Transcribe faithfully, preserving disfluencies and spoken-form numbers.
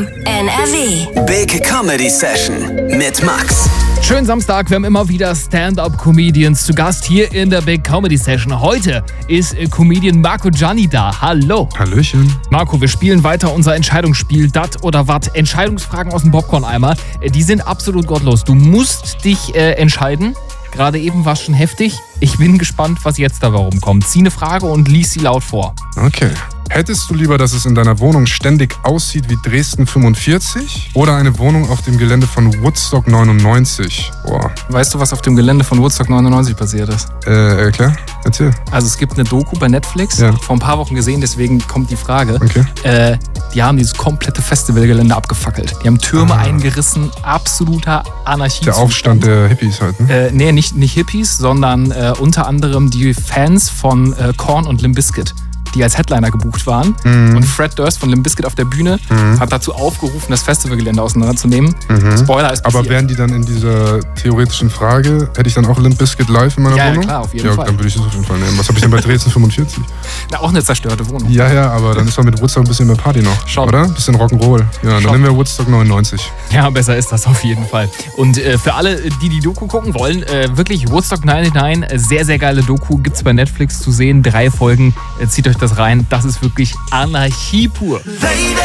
N R W. Big Comedy Session mit Max. Schönen Samstag, wir haben immer wieder Stand-Up-Comedians zu Gast hier in der Big Comedy Session. Heute ist Comedian Marco Gianni da. Hallo. Hallöchen. Marco, wir spielen weiter unser Entscheidungsspiel Dat oder Wat. Entscheidungsfragen aus dem Popcorn-Eimer. Die sind absolut gottlos. Du musst dich äh, entscheiden. Gerade eben war es schon heftig. Ich bin gespannt, was jetzt dabei rumkommt. Zieh eine Frage und lies sie laut vor. Okay. Hättest du lieber, dass es in deiner Wohnung ständig aussieht wie Dresden fünfundvierzig oder eine Wohnung auf dem Gelände von Woodstock neunundneunzig? Boah. Weißt du, was auf dem Gelände von Woodstock neunundneunzig passiert ist? Äh, erklär. Erzähl. Also es gibt eine Doku bei Netflix, Ja. vor ein paar Wochen gesehen, deswegen kommt die Frage. Okay. Äh, die haben dieses komplette Festivalgelände abgefackelt. Die haben Türme Ah. eingerissen, absoluter Anarchie. Der Aufstand der Hippies halt, ne? Äh, nee, nicht, nicht Hippies, sondern äh, unter anderem die Fans von äh, Korn und Limp Bizkit, die als Headliner gebucht waren. Mhm. Und Fred Durst von Limp Bizkit auf der Bühne Mhm. hat dazu aufgerufen, das Festivalgelände auseinanderzunehmen. Mhm. Spoiler ist passiert. Aber wären die dann in dieser theoretischen Frage, hätte ich dann auch Limp Bizkit live in meiner Ja, ja, Wohnung? klar, auf jeden ja, Fall. dann würde ich das auf jeden Fall nehmen. Was habe ich denn bei Dresden fünfundvierzig? Na, auch eine zerstörte Wohnung. Ja, ja, aber dann ist doch mit Woodstock ein bisschen mehr Party noch, Schon. oder? Ein bisschen Rock'n'Roll. Ja, dann Schon. nehmen wir Woodstock neunundneunzig. Ja, besser ist das auf jeden Fall. Und äh, für alle, die die Doku gucken wollen, äh, wirklich Woodstock neunundneunzig, sehr, sehr geile Doku, gibt's bei Netflix zu sehen. Drei Folgen, äh, zieht euch das rein. Das ist wirklich Anarchie pur. Lady